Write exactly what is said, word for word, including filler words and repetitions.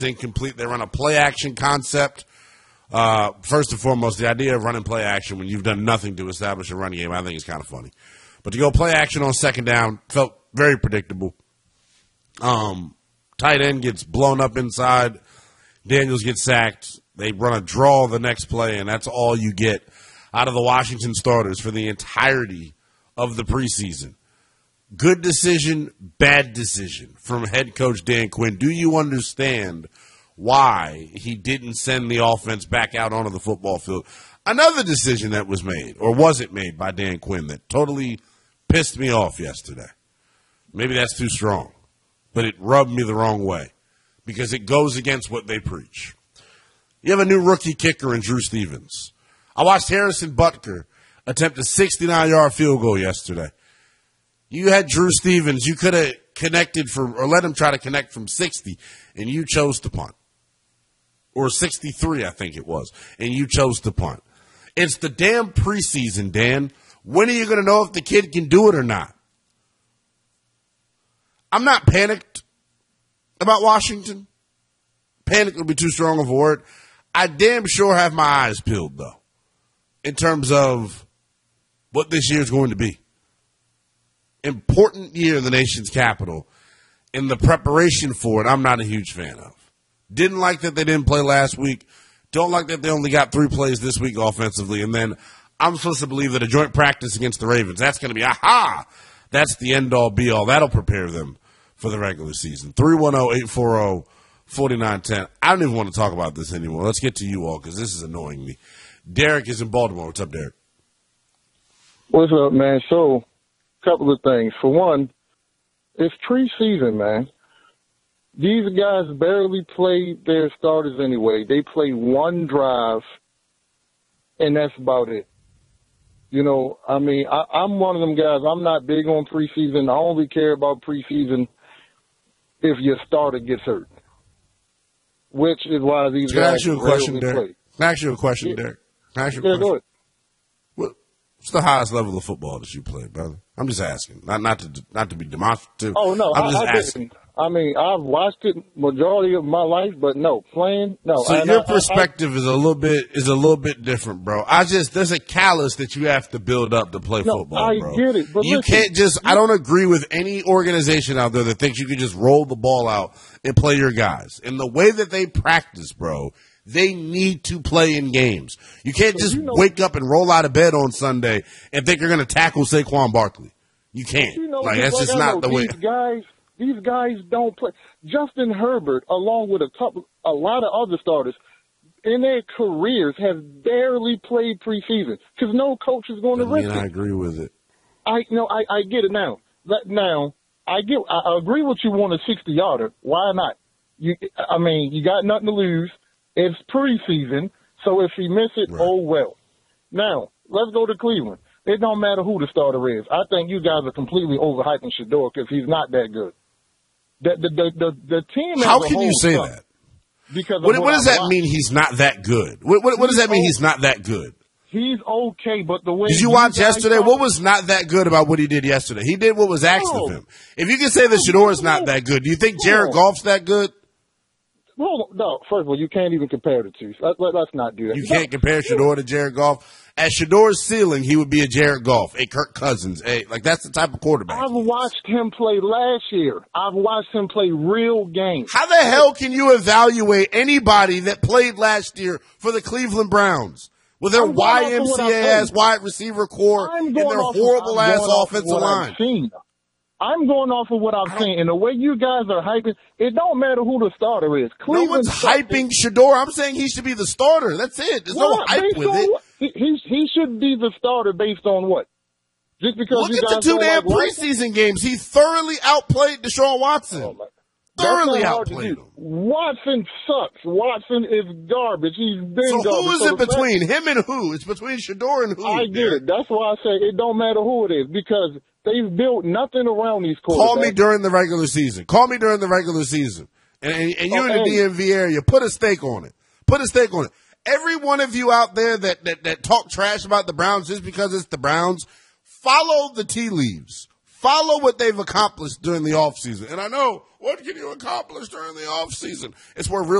incomplete. They run a play action concept. Uh, first and foremost, the idea of running play action when you've done nothing to establish a running game, I think is kind of funny. But to go play action on second down felt very predictable. Um, tight end gets blown up inside. Daniels gets sacked. They run a draw the next play, and that's all you get out of the Washington starters for the entirety of the preseason. Good decision, bad decision from head coach Dan Quinn. Do you understand why he didn't send the offense back out onto the football field? Another decision that was made, or wasn't made by Dan Quinn, that totally pissed me off yesterday. Maybe that's too strong, but it rubbed me the wrong way because it goes against what they preach. You have a new rookie kicker in Drew Stevens. I watched Harrison Butker attempt a sixty-nine-yard field goal yesterday. You had Drew Stevens. You could have connected for, or let him try to connect from sixty, and you chose to punt. Or sixty-three, I think it was, and you chose to punt. It's the damn preseason, Dan. When are you going to know if the kid can do it or not? I'm not panicked about Washington. Panic would be too strong of a word. I damn sure have my eyes peeled, though, in terms of what this year is going to be. Important year in the nation's capital. In the preparation for it, I'm not a huge fan of. Didn't like that they didn't play last week. Don't like that they only got three plays this week offensively. And then I'm supposed to believe that a joint practice against the Ravens, that's going to be, aha, that's the end-all, be-all. That'll prepare them for the regular season. three one zero, eight four zero, four nine one zero. I don't even want to talk about this anymore. Let's get to you all because this is annoying me. Derek is in Baltimore. What's up, Derek? What's up, man? So, a couple of things. For one, it's preseason, man. These guys barely play their starters anyway. They play one drive, and that's about it. You know, I mean, I, I'm one of them guys. I'm not big on preseason. I only care about preseason if your starter gets hurt, which is why these Can guys I ask you a question, rarely Derek? play. Can I ask you a question, Yeah. Derek? Can I ask you a Yeah, question? go ahead. What's the highest level of football that you played, brother? I'm just asking, not not to not to be demonstrative. Oh no, I'm I, just I asking. didn't. I mean, I've watched it majority of my life, but no, playing, no. So And your I- perspective is a little bit is a little bit different, bro. I just there's a callus that you have to build up to play No, football, I bro. get it, but you listen, can't just. I don't agree with any organization out there that thinks you can just roll the ball out and play your guys. And the way that they practice, bro, they need to play in games. You can't just you know- wake up and roll out of bed on Sunday and think you're going to tackle Saquon Barkley. You can't. You know, like that's like just I not know, the way. These guys, these guys don't play. Justin Herbert, along with a couple, a lot of other starters, in their careers have barely played preseason because no coach is going to I mean, risk I it. agree with it. I no, I, I get it now. That- Now I get, I agree with you on a sixty yarder. Why not? You, I mean, you got nothing to lose. It's preseason, so if he miss it, Right. oh well. Now let's go to Cleveland. It don't matter who the starter is. I think you guys are completely overhyping Shador because he's not that good. The the the the, the team. as How a can you whole say sucks that? Because of What, what does I've that watched. mean? He's not that good. What, what, what does that mean? He's not that good. He's okay, but the way Did you watch guys yesterday? talk- What was not that good about what he did yesterday? He did what was asked No. of him. If you can say that Shador is not that good, do you think Jared No. Goff's that good? No, no. First of all, you can't even compare the two. Let, let, let's not do that. You can't compare Shador to Jared Goff. At Shador's ceiling, he would be a Jared Goff, a Kirk Cousins, a like that's the type of quarterback. I've he is. watched him play last year. I've watched him play real games. How the hell can you evaluate anybody that played last year for the Cleveland Browns with their I'm going off of what I've Y M C A ass seen. wide receiver core I'm and going their off of- horrible I'm ass going off of offensive what line? I've seen. I'm going off of what I've seen, and the way you guys are hyping, it don't matter who the starter is. No Cleveland one's hyping Shador. I'm saying he should be the starter. That's it. There's no What? hype Based with on it. what? He, he he should be the starter based on what? Just because Look you at the guys two don't damn like Watson? preseason games. He thoroughly outplayed Deshaun Watson. Oh, my- That's thoroughly not hard to outplayed do. him. Watson sucks. Watson is garbage. He's been So garbage. who is So it the fact- between him and who? It's between Shador and who? I get Derek? it. That's why I say it don't matter who it is because they've built nothing around these quarterbacks. Call me during the regular season. Call me during the regular season. And, and, and you're in the Okay. D M V area. Put a stake on it. Put a stake on it. Every one of you out there that, that, that talk trash about the Browns just because it's the Browns, follow the tea leaves. Follow what they've accomplished during the offseason. And I know, what can you accomplish during the offseason? It's where real